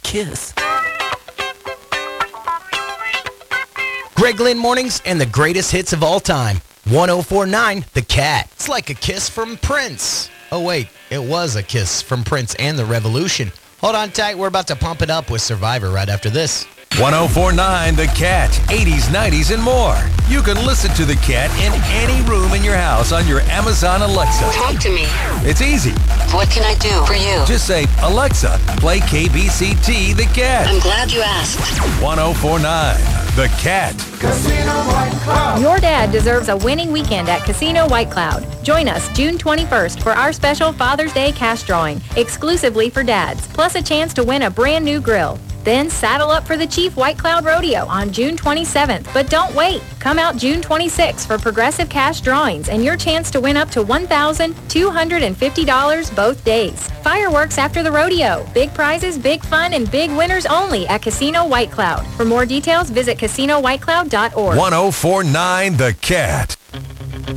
kiss. Greg Lynn Mornings and the greatest hits of all time. 104.9 The Cat. It's like a kiss from Prince. Oh, wait. It was a kiss from Prince and the Revolution. Hold on tight. We're about to pump it up with Survivor right after this. 104.9 The Cat, 80s, 90s, and more. You can listen to The Cat in any room in your house on your Amazon Alexa. Talk to me. It's easy. What can I do for you? Just say, Alexa, play KBCT The Cat. I'm glad you asked. 104.9 The Cat. Casino White Cloud. Your dad deserves a winning weekend at Casino White Cloud. Join us June 21st for our special Father's Day cash drawing, exclusively for dads, plus a chance to win a brand new grill. Then saddle up for the Chief White Cloud Rodeo on June 27th. But don't wait. Come out June 26th for progressive cash drawings and your chance to win up to $1,250 both days. Fireworks after the rodeo. Big prizes, big fun, and big winners only at Casino White Cloud. For more details, visit CasinoWhiteCloud.org. 104.9 The Cat.